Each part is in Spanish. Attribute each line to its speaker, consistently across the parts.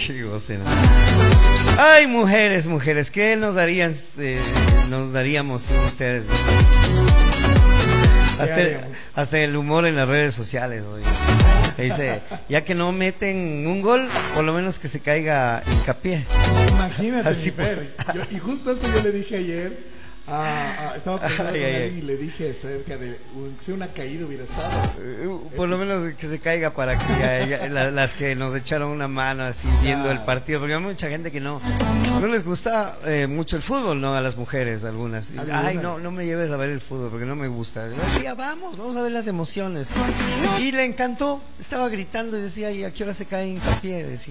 Speaker 1: Qué goce, ¿no? Ay, mujeres, mujeres, ¿qué nos darían, nos daríamos sin ustedes? Hasta el humor en las redes sociales, ¿no? Dice, ya que no meten un gol, por lo menos que se caiga hincapié.
Speaker 2: Imagínate,
Speaker 1: así
Speaker 2: Fer. Y justo eso yo le dije ayer. Estaba pensando con alguien y le dije acerca de si una caída hubiera estado.
Speaker 1: Por lo menos que se caiga para que las que nos echaron una mano así viendo el partido, porque hay mucha gente que no les gusta mucho el fútbol, ¿no? A las mujeres, algunas. Ay, no me lleves a ver el fútbol porque no me gusta. Yo decía, vamos a ver las emociones. Y le encantó, estaba gritando y decía, ¿y a qué hora se cae hincapié? Decía.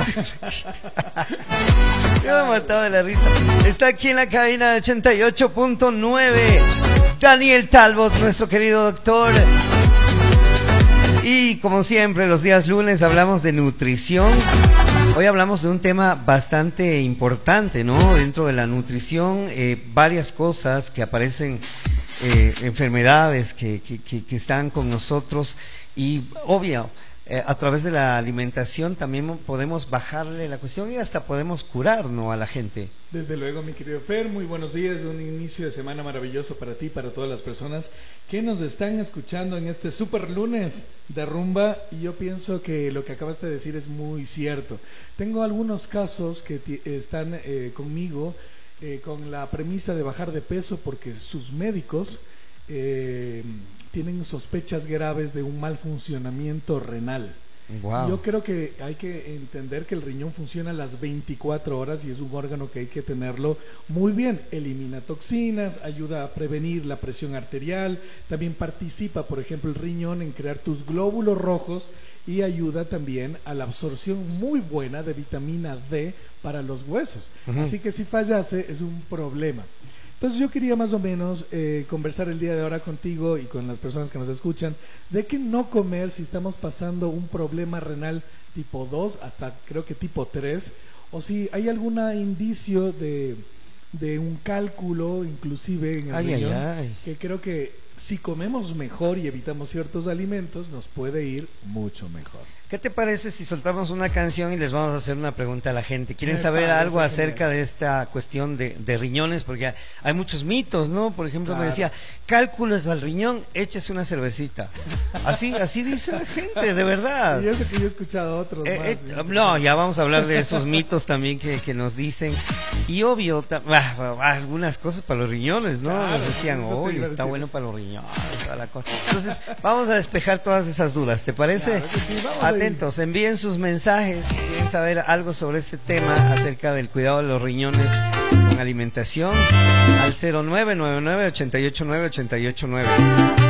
Speaker 1: Yo me mataba de la risa. Está aquí en la cabina de 88.9 Daniel Talbot, nuestro querido doctor. Y como siempre, los días lunes hablamos de nutrición. Hoy hablamos de un tema bastante importante, ¿no? Dentro de la nutrición, varias cosas que aparecen, enfermedades que están con nosotros y obvio, a través de la alimentación también podemos bajarle la cuestión y hasta podemos curar, ¿no?, a la gente.
Speaker 2: Desde luego, mi querido Fer, muy buenos días, un inicio de semana maravilloso para ti, para todas las personas que nos están escuchando en este super lunes de rumba. Y yo pienso que lo que acabas de decir es muy cierto. Tengo algunos casos que están conmigo con la premisa de bajar de peso porque sus médicos tienen sospechas graves de un mal funcionamiento renal.
Speaker 1: Wow.
Speaker 2: Yo creo que hay que entender que el riñón funciona las 24 horas y es un órgano que hay que tenerlo muy bien. Elimina toxinas, ayuda a prevenir la presión arterial, también participa, por ejemplo, el riñón en crear tus glóbulos rojos y ayuda también a la absorción muy buena de vitamina D para los huesos. Así que si fallase es un problema. Entonces yo quería más o menos conversar el día de ahora contigo y con las personas que nos escuchan de qué no comer si estamos pasando un problema renal tipo 2 hasta creo que tipo 3, o si hay algún indicio de un cálculo inclusive en el riñón, que creo que si comemos mejor y evitamos ciertos alimentos nos puede ir mucho mejor.
Speaker 1: ¿Qué te parece si soltamos una canción y les vamos a hacer una pregunta a la gente? ¿Quieren saber algo acerca de esta cuestión de riñones? Porque hay muchos mitos, ¿no? Por ejemplo, me decía, cálculos al riñón, échese una cervecita. Así dice la gente, de verdad.
Speaker 2: Y eso que yo he escuchado otros más.
Speaker 1: No, ya vamos a hablar de esos mitos también que nos dicen. Y obvio, algunas cosas para los riñones, ¿no? Claro, nos decían, oye, está bueno para los riñones, toda la cosa. Entonces, vamos a despejar todas esas dudas, ¿te parece? Claro que sí, atentos, envíen sus mensajes si quieren saber algo sobre este tema acerca del cuidado de los riñones con alimentación al 0999 889 889.